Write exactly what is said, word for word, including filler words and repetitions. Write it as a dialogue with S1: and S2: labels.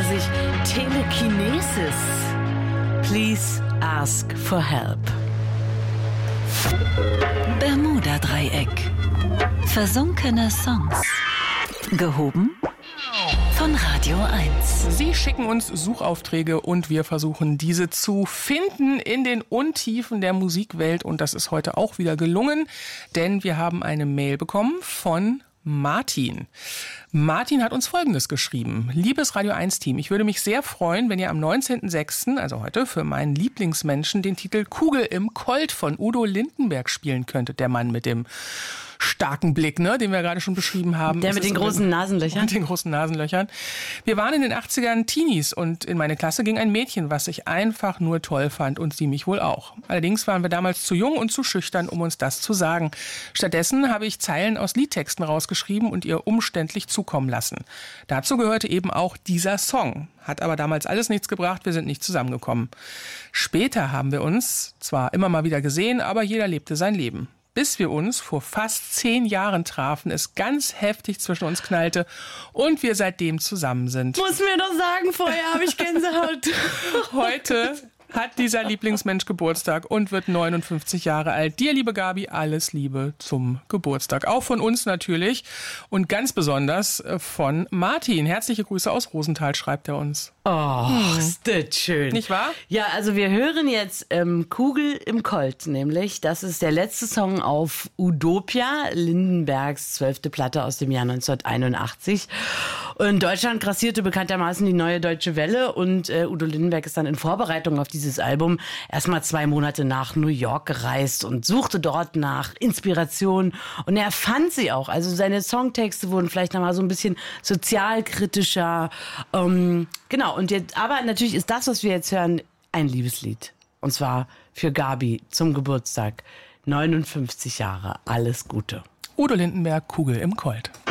S1: sich Telekinesis. Please ask for help.
S2: Bermuda-Dreieck. Versunkene Songs. Gehoben von Radio eins.
S3: Sie schicken uns Suchaufträge und wir versuchen, diese zu finden in den Untiefen der Musikwelt. Und das ist heute auch wieder gelungen, denn wir haben eine Mail bekommen von Martin. Martin hat uns Folgendes geschrieben. Liebes Radio eins Team, ich würde mich sehr freuen, wenn ihr am neunzehnten sechsten, also heute, für meinen Lieblingsmenschen den Titel Kugel im Colt von Udo Lindenberg spielen könntet. Der Mann mit dem starken Blick, ne, den wir gerade schon beschrieben haben.
S1: Der mit den großen Nasenlöchern.
S3: Mit den großen Nasenlöchern. Wir waren in den achtzigern Teenies und in meine Klasse ging ein Mädchen, was ich einfach nur toll fand und sie mich wohl auch. Allerdings waren wir damals zu jung und zu schüchtern, um uns das zu sagen. Stattdessen habe ich Zeilen aus Liedtexten rausgeschrieben und ihr umständlich zukommen lassen. Dazu gehörte eben auch dieser Song. Hat aber damals alles nichts gebracht, wir sind nicht zusammengekommen. Später haben wir uns zwar immer mal wieder gesehen, aber jeder lebte sein Leben. Bis wir uns vor fast zehn Jahren trafen, es ganz heftig zwischen uns knallte und wir seitdem zusammen sind.
S1: Muss mir doch sagen, vorher habe ich Gänsehaut.
S3: Heute hat dieser Lieblingsmensch Geburtstag und wird neunundfünfzig Jahre alt. Dir, liebe Gabi, alles Liebe zum Geburtstag. Auch von uns natürlich und ganz besonders von Martin. Herzliche Grüße aus Rosenthal, schreibt er uns.
S1: Oh, hm. Ist das schön.
S3: Nicht wahr?
S1: Ja, also wir hören jetzt ähm, Kugel im Colt, nämlich. Das ist der letzte Song auf Udopia, Lindenbergs zwölfte Platte aus dem Jahr neunzehnhunderteinundachtzig. In Deutschland grassierte bekanntermaßen die Neue Deutsche Welle und äh, Udo Lindenberg ist dann in Vorbereitung auf dieses Album erstmal zwei Monate nach New York gereist und suchte dort nach Inspiration und er fand sie auch. Also seine Songtexte wurden vielleicht nochmal so ein bisschen sozialkritischer. Ähm, genau, und jetzt, aber natürlich ist das, was wir jetzt hören, ein Liebeslied. Und zwar für Gabi zum Geburtstag. neunundfünfzig Jahre, alles Gute.
S3: Udo Lindenberg, Kugel im Colt.